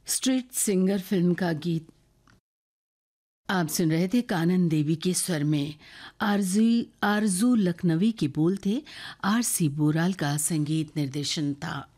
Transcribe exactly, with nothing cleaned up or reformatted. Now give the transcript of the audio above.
Street singer film का गीत आप सुन रहे थे कानन देवी के स्वर में। आरजू आरजू लखनवी के बोल थे, आर सी बोराल का संगीत निर्देशन था।